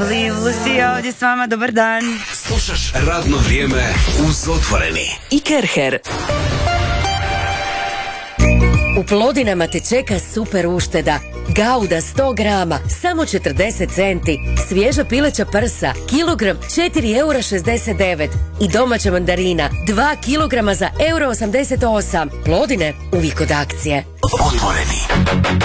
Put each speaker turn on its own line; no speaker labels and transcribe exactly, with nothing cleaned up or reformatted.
Beli Lucy ovdje s vama, dobar dan.
Slušaš Radno vrijeme uz Otvoreni.
I Kerher. U Plodinama te čeka super ušteda. Gauda sto grama, samo četrdeset centi. Svježa pileća prsa, kilogram četiri eura šezdeset devet. I domaća mandarina, dva kilograma za euro osamdeset osam. Plodine, uvijek od akcije.
Otvoreni.